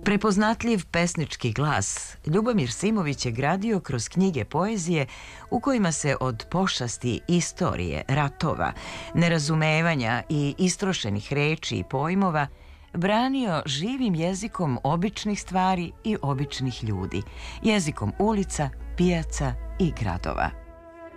Prepoznatljiv pesnički glas Ljubomir Simović je gradio kroz knjige poezije u kojima se od pošasti istorije, ratova, nerazumevanja i istrošenih reči i pojmova branio živim jezikom običnih stvari i običnih ljudi, jezikom ulica, pijaca i gradova.